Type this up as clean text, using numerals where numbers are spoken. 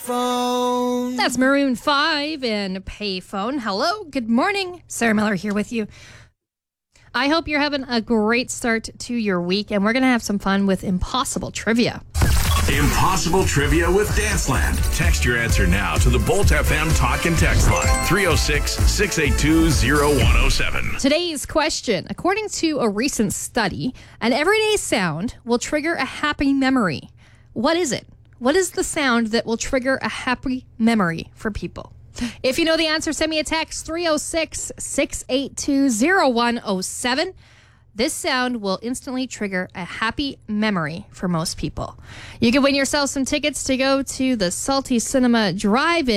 Payphone. That's Maroon 5 and Payphone. Hello, good morning. Sarah Miller here with you. I hope you're having a great start to your week, and we're going to have some fun with Impossible Trivia. Impossible Trivia with Danceland. Text your answer now to the Bolt FM Talk and Text line, 306-682-0107. Today's question. According to a recent study, an everyday sound will trigger a happy memory. What is it? What is the sound that will trigger a happy memory for people? If you know the answer, send me a text, 306-682-0107. This sound will instantly trigger a happy memory for most people. You can win yourself some tickets to go to the Salty Cinema Drive-In